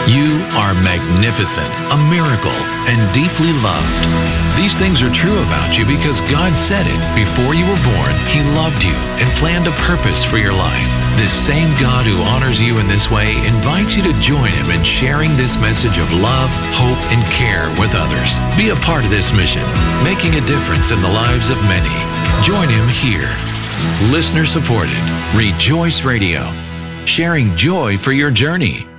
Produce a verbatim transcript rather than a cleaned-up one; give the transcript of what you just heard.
You are magnificent, a miracle, and deeply loved. These things are true about you because God said it. Before you were born, He loved you and planned a purpose for your life. This same God who honors you in this way invites you to join Him in sharing this message of love, hope, and care with others. Be a part of this mission, making a difference in the lives of many. Join Him here. Listener supported. Rejoice Radio. Sharing joy for your journey.